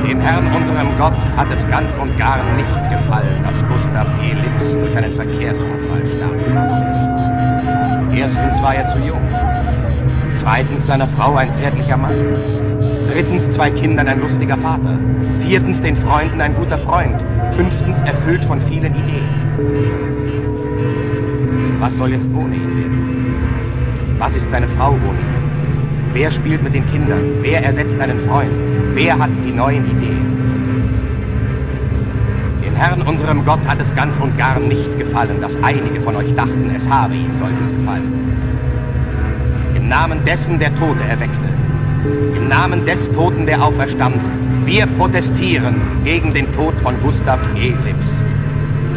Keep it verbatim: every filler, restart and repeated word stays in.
Dem Herrn, unserem Gott, hat es ganz und gar nicht gefallen, dass Gustav E. Lips durch einen Verkehrsunfall starb. Erstens war er zu jung. Zweitens seiner Frau ein zärtlicher Mann. Drittens zwei Kindern ein lustiger Vater. Viertens den Freunden ein guter Freund. Fünftens erfüllt von vielen Ideen. Was soll jetzt ohne ihn werden? Was ist seine Frau ohne ihn? Wer spielt mit den Kindern? Wer ersetzt einen Freund? Wer hat die neuen Ideen? Dem Herrn, unserem Gott, hat es ganz und gar nicht gefallen, dass einige von euch dachten, es habe ihm solches gefallen. Im Namen dessen, der Tote erweckte, im Namen des Toten, der auferstand, wir protestieren gegen den Tod von Gustav E. Lips.